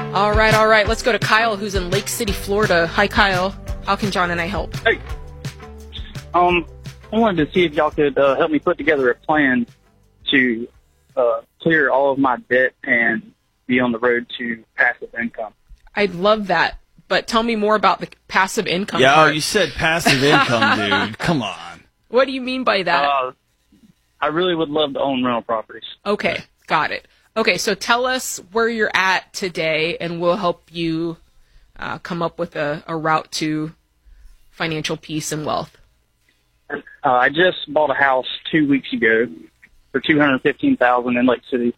All right, all right. Let's go to Kyle, who's in Lake City, Florida. Hi, Kyle. How can John and I help? Hey, I wanted to see if y'all could help me put together a plan to clear all of my debt and be on the road to passive income. I'd love that, but tell me more about the passive income Yeah, part. you said passive income, dude. Come on. What do you mean by that? I really would love to own rental properties. Okay, got it. Okay, so tell us where you're at today, and we'll help you come up with a route to financial peace and wealth. I just bought a house 2 weeks ago for $215,000 in Lake City.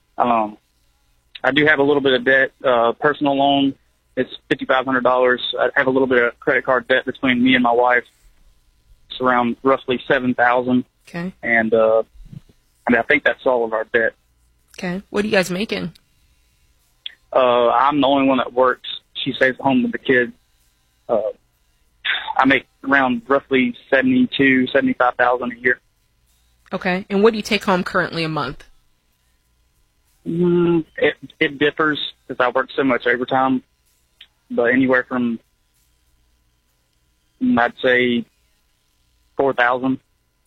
I do have a little bit of debt. Personal loan, it's $5,500. I have a little bit of credit card debt between me and my wife. It's around roughly $7,000. Okay. And I think that's all of our debt. Okay. What are you guys making? I'm the only one that works. She stays at home with the kids. I make around roughly $75,000 a year. Okay. And what do you take home currently a month? It differs because I work so much overtime, but anywhere from I'd say $4,000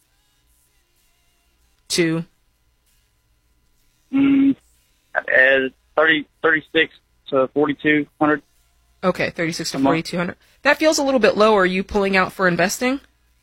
to 36 to 4,200. Okay, 36 to 4,200. That feels a little bit low. Are you pulling out for investing?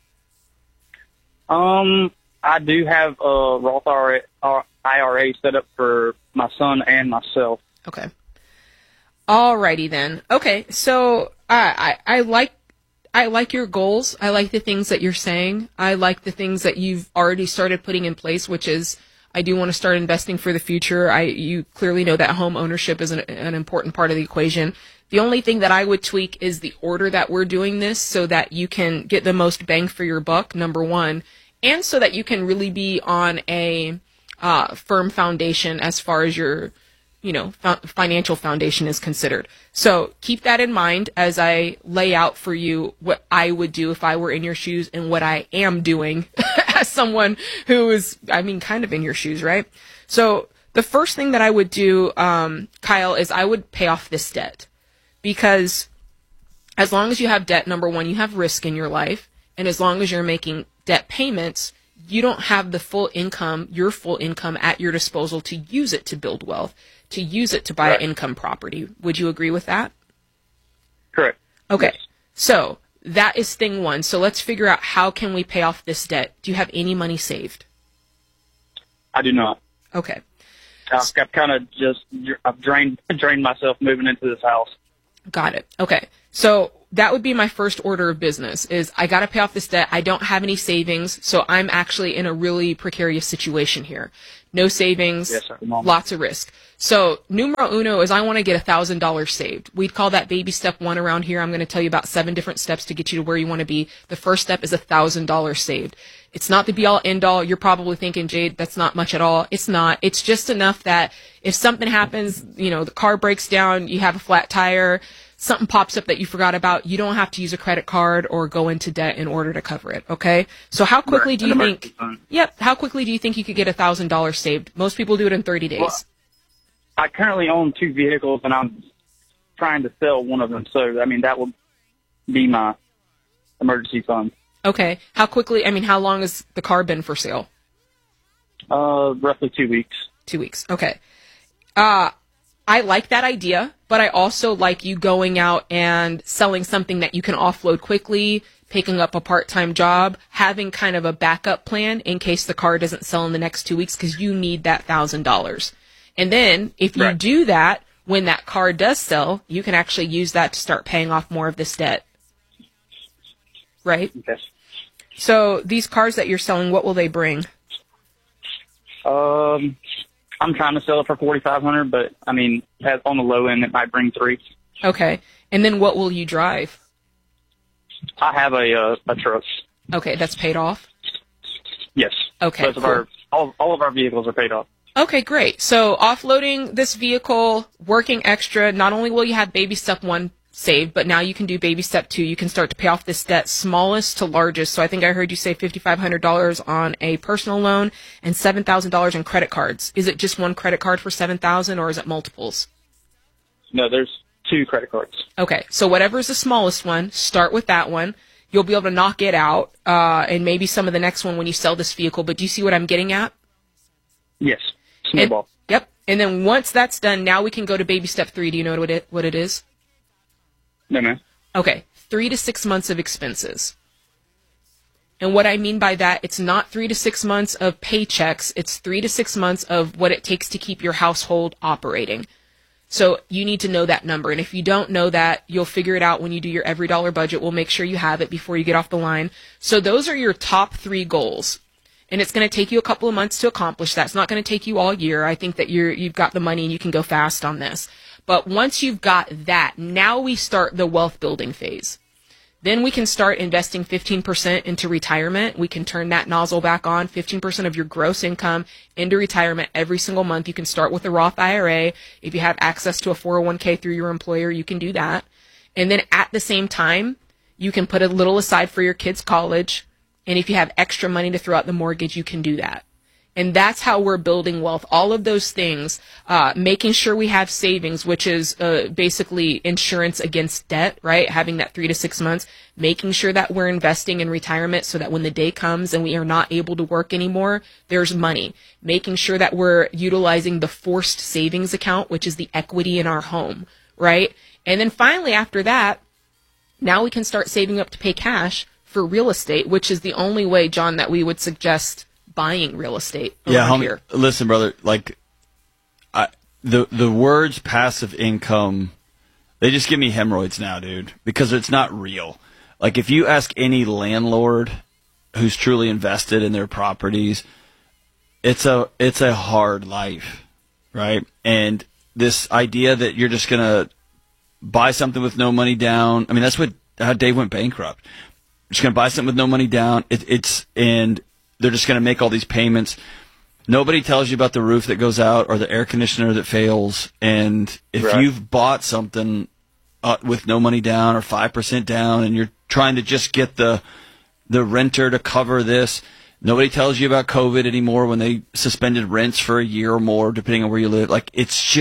I do have a Roth IRA set up for my son and myself. Okay. Alrighty then. Okay, so I like your goals. I like the things that you're saying. I like the things that you've already started putting in place, which is I do want to start investing for the future. You clearly know that home ownership is an important part of the equation. The only thing that I would tweak is the order that we're doing this so that you can get the most bang for your buck, number one, and so that you can really be on a firm foundation as far as your financial foundation is considered. So keep that in mind as I lay out for you what I would do if I were in your shoes and what I am doing as someone who is, kind of in your shoes, right? So the first thing that I would do, Kyle, is I would pay off this debt. Because as long as you have debt, number one, you have risk in your life. And as long as you're making debt payments, you don't have the full income, your full income at your disposal to use it to build wealth, to use it to buy an income property. Would you agree with that? Correct. Okay. Yes. So that is thing one. So let's figure out how can we pay off this debt. Do you have any money saved? I do not. Okay. I've kind of I've drained myself moving into this house. Got it. Okay. So that would be my first order of business is I got to pay off this debt. I don't have any savings. So I'm actually in a really precarious situation here. No savings, yes, sir. Lots of risk. So numero uno is I want to get $1,000 saved. We'd call that baby step one around here. I'm going to tell you about 7 different steps to get you to where you want to be. The first step is $1,000 saved. It's not the be all end all. You're probably thinking, Jade, that's not much at all. It's not. It's just enough that if something happens, the car breaks down, you have a flat tire, something pops up that you forgot about, you don't have to use a credit card or go into debt in order to cover it. Okay. So how quickly do you think, how quickly do you think you could get $1,000 saved? Most people do it in 30 days. Well, I currently own 2 vehicles and I'm trying to sell one of them. So, that will be my emergency fund. Okay. How quickly, how long has the car been for sale? Roughly 2 weeks. 2 weeks. Okay. I like that idea, but I also like you going out and selling something that you can offload quickly, picking up a part-time job, having kind of a backup plan in case the car doesn't sell in the next 2 weeks because you need that $1,000. And then if you do that, when that car does sell, you can actually use that to start paying off more of this debt. Right? Yes. So these cars that you're selling, what will they bring? I'm trying to sell it for $4,500, but on the low end, it might bring 3. Okay. And then what will you drive? I have a truck. Okay, that's paid off? Yes. Okay. All of our vehicles are paid off. Okay, great. So offloading this vehicle, working extra, not only will you have baby step 1 saved, but now you can do baby step 2. You can start to pay off this debt, smallest to largest. So I think I heard you say $5,500 on a personal loan and $7,000 in credit cards. Is it just one credit card for $7,000 or is it multiples? No, there's 2 credit cards. Okay, so whatever's the smallest one, start with that one. You'll be able to knock it out, and maybe some of the next one when you sell this vehicle. But do you see what I'm getting at? Yes. Snowball. Yep. And then once that's done, now we can go to baby step 3. Do you know what it is? No, man. Okay, 3 to 6 months of expenses. And what I mean by that, it's not 3 to 6 months of paychecks. It's 3 to 6 months of what it takes to keep your household operating. So you need to know that number. And if you don't know that, you'll figure it out when you do your every dollar budget. We'll make sure you have it before you get off the line. So those are your top 3 goals. And it's going to take you a couple of months to accomplish that. It's not going to take you all year. I think that you've got the money and you can go fast on this. But once you've got that, now we start the wealth building phase. Then we can start investing 15% into retirement. We can turn that nozzle back on, 15% of your gross income into retirement every single month. You can start with a Roth IRA. If you have access to a 401k through your employer, you can do that. And then at the same time, you can put a little aside for your kids' college. And if you have extra money to throw out the mortgage, you can do that. And that's how we're building wealth. All of those things, making sure we have savings, which is basically insurance against debt, right? Having that 3 to 6 months, making sure that we're investing in retirement so that when the day comes and we are not able to work anymore, there's money. Making sure that we're utilizing the forced savings account, which is the equity in our home, right? And then finally, after that, now we can start saving up to pay cash for real estate, which is the only way, John, that we would suggest buying real estate around here. Listen, brother, like the words passive income, they just give me hemorrhoids now, dude, because it's not real. Like if you ask any landlord who's truly invested in their properties, it's a hard life, right? And this idea that you're just gonna buy something with no money down, I mean that's how Dave went bankrupt. Just gonna buy something with no money down. And they're just going to make all these payments. Nobody tells you about the roof that goes out or the air conditioner that fails. And if you've bought something with no money down or 5% down and you're trying to just get the renter to cover this, nobody tells you about COVID anymore when they suspended rents for a year or more, depending on where you live. Like it's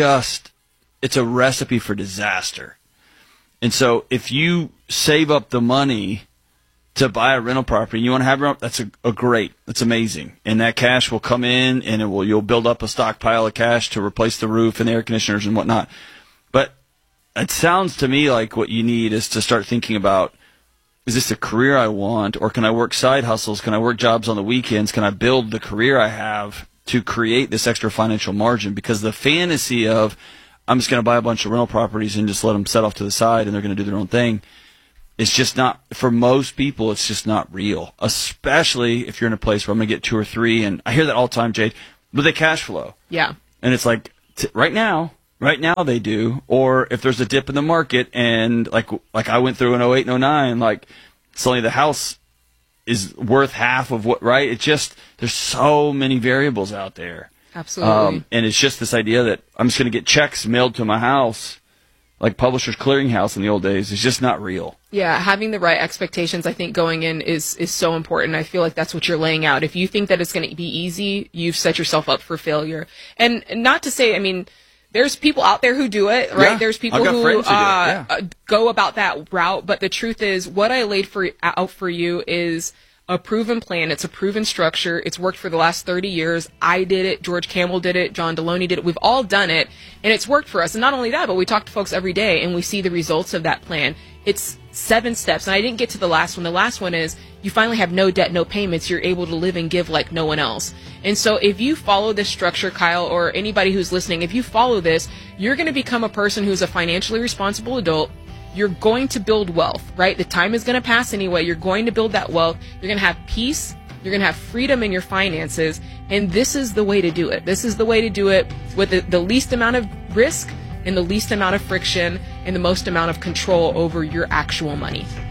a recipe for disaster. And so if you save up the money to buy a rental property, you want to have rental, that's that's amazing. And that cash will come in and you'll build up a stockpile of cash to replace the roof and the air conditioners and whatnot. But it sounds to me like what you need is to start thinking about, is this a career I want, or can I work side hustles? Can I work jobs on the weekends? Can I build the career I have to create this extra financial margin? Because the fantasy of, I'm just going to buy a bunch of rental properties and just let them set off to the side and they're going to do their own thing, it's just not, for most people, it's just not real, especially if you're in a place where I'm going to get 2 or 3, and I hear that all the time, Jade, with the cash flow. Yeah. And it's like, right now they do, or if there's a dip in the market, and like I went through in 08 and 09, like suddenly the house is worth half of what, right? It's just, there's so many variables out there. Absolutely. And it's just this idea that I'm just going to get checks mailed to my house, like Publishers Clearinghouse in the old days, is just not real. Yeah, having the right expectations, I think, going in is so important. I feel like that's what you're laying out. If you think that it's going to be easy, you've set yourself up for failure. And not to say, I mean, there's people out there who do it, right? Yeah, there's people who go about that route. But the truth is, what I laid out for you is a proven plan. It's a proven structure. It's worked for the last 30 years. I did it. George Campbell did it. John Deloney did it. We've all done it, and it's worked for us. And not only that, but we talk to folks every day, and we see the results of that plan. It's 7 steps, and I didn't get to the last one. The last one is you finally have no debt, no payments. You're able to live and give like no one else. And so if you follow this structure, Kyle, or anybody who's listening, if you follow this, you're going to become a person who's a financially responsible adult. You're going to build wealth, right? The time is going to pass anyway. You're going to build that wealth. You're going to have peace. You're going to have freedom in your finances. And this is the way to do it. This is the way to do it with the least amount of risk and the least amount of friction and the most amount of control over your actual money.